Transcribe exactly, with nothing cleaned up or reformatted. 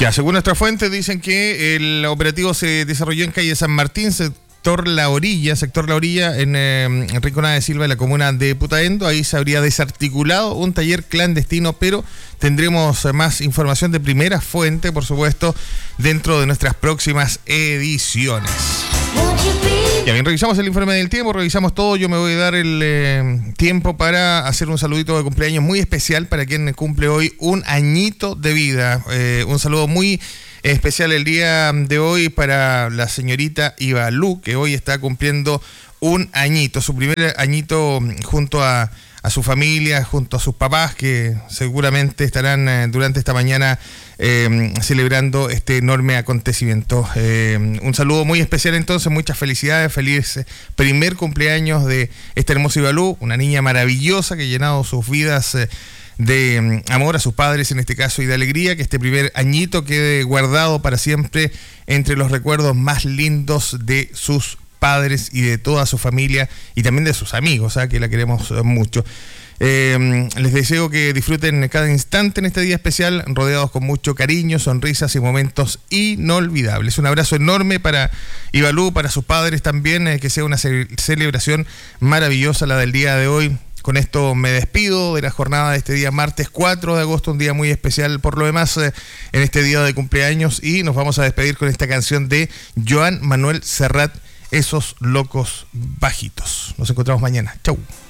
Ya, según nuestra fuente, dicen que el operativo se desarrolló en calle San Martín, sector La Orilla, sector La Orilla, en, eh, en Rinconada de Silva, en la comuna de Putaendo. Ahí se habría desarticulado un taller clandestino, pero tendremos más información de primera fuente, por supuesto, dentro de nuestras próximas ediciones. Ya bien, revisamos el informe del tiempo, revisamos todo. Yo me voy a dar el eh, tiempo para hacer un saludito de cumpleaños muy especial para quien cumple hoy un añito de vida. Eh, un saludo muy especial el día de hoy para la señorita Ivalú, que hoy está cumpliendo un añito, su primer añito junto a, a su familia, junto a sus papás, que seguramente estarán eh, durante esta mañana Eh, celebrando este enorme acontecimiento. Eh, un saludo muy especial entonces, muchas felicidades, feliz primer cumpleaños de esta hermosa Ivalú, una niña maravillosa que ha llenado sus vidas eh, de um, amor a sus padres en este caso y de alegría, que este primer añito quede guardado para siempre entre los recuerdos más lindos de sus padres y de toda su familia y también de sus amigos, ¿eh? Que la queremos mucho. Eh, les deseo que disfruten cada instante en este día especial, rodeados con mucho cariño, sonrisas y momentos inolvidables. Un abrazo enorme para Ivalú, para sus padres también, eh, que sea una ce- celebración maravillosa la del día de hoy. Con esto me despido de la jornada de este día martes cuatro de agosto, un día muy especial por lo demás eh, en este día de cumpleaños, y nos vamos a despedir con esta canción de Joan Manuel Serrat, Esos locos bajitos. Nos encontramos mañana. Chau.